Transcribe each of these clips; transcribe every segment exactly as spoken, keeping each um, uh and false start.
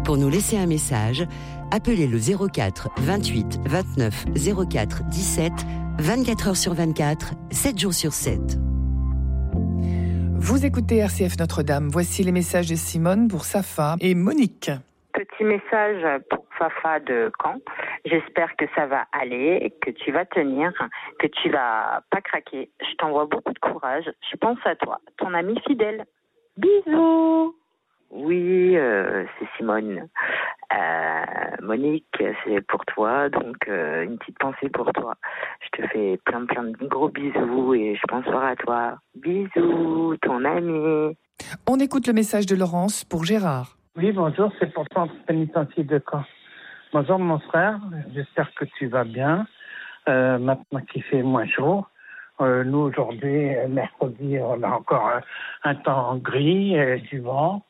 Pour nous laisser un message, appelez le zéro quatre vingt-huit vingt-neuf zéro quatre dix-sept, vingt-quatre heures sur vingt-quatre, sept jours sur sept. Vous écoutez R C F Notre-Dame. Voici les messages de Simone pour Safa et Monique. Petit message pour Fafa de Caen. J'espère que ça va aller, que tu vas tenir, que tu vas pas craquer. Je t'envoie beaucoup de courage. Je pense à toi, ton ami fidèle. Bisous. Oui, euh, c'est Simone. Euh, Monique, c'est pour toi, donc euh, une petite pensée pour toi. Je te fais plein plein de gros bisous et je pense fort à toi. Bisous, ton ami. On écoute le message de Laurence pour Gérard. Oui, bonjour, c'est pour centre pénitentiaire de Caen. Bonjour mon frère, j'espère que tu vas bien. Euh, maintenant qu'il fait moins chaud, euh, nous aujourd'hui, mercredi, on a encore un, un temps gris, et du vent,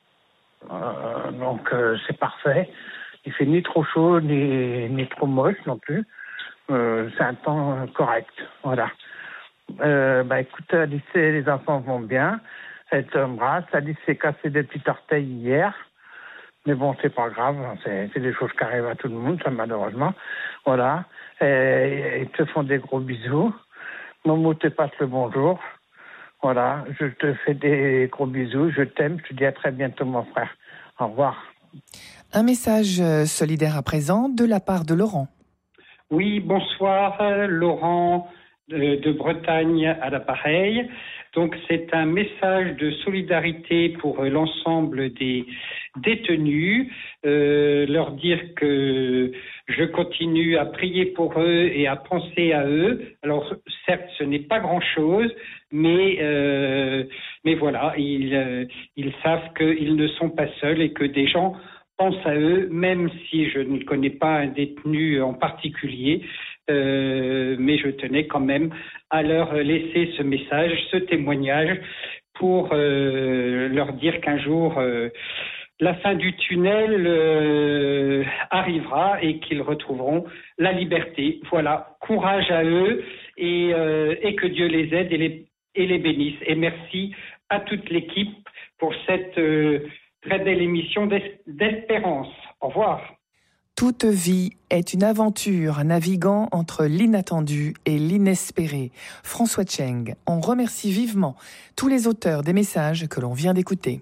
euh, donc euh, c'est parfait. Il fait ni trop chaud ni, ni trop moche non plus. Euh, c'est un temps correct, voilà. Euh, bah écoute, Alice, les enfants vont bien. Elle t'embrasse. Alice s'est cassé des petits orteils hier. Mais bon, c'est pas grave, c'est, c'est des choses qui arrivent à tout le monde, ça, malheureusement. Voilà. Et, ils te font des gros bisous. Momo te passe le bonjour. Voilà. Je te fais des gros bisous. Je t'aime. Je te dis à très bientôt, mon frère. Au revoir. Un message solidaire à présent de la part de Laurent. Oui, bonsoir, Laurent de, de Bretagne à l'appareil. Donc c'est un message de solidarité pour l'ensemble des détenus, euh, leur dire que je continue à prier pour eux et à penser à eux. Alors certes, ce n'est pas grand-chose, mais euh, mais voilà, ils euh, ils savent qu'ils ne sont pas seuls et que des gens pensent à eux, même si je ne connais pas un détenu en particulier. Euh, mais je tenais quand même à leur laisser ce message, ce témoignage, pour euh, leur dire qu'un jour, euh, la fin du tunnel euh, arrivera et qu'ils retrouveront la liberté. Voilà, courage à eux et, euh, et que Dieu les aide et les, et les bénisse. Et merci à toute l'équipe pour cette euh, très belle émission d'es- d'espérance. Au revoir. Toute vie est une aventure naviguant entre l'inattendu et l'inespéré. François Cheng, on remercie vivement tous les auteurs des messages que l'on vient d'écouter.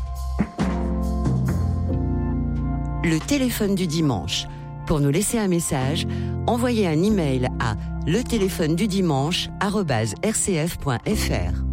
Le téléphone du dimanche. Pour nous laisser un message, envoyez un email à le téléphone du dimanche arobase r c f point f r.